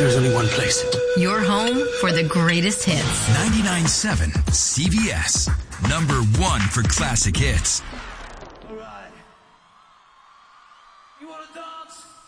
There's only one place. Your home for the greatest hits. 99.7 CBS. Number one for classic hits. All right. You want to dance?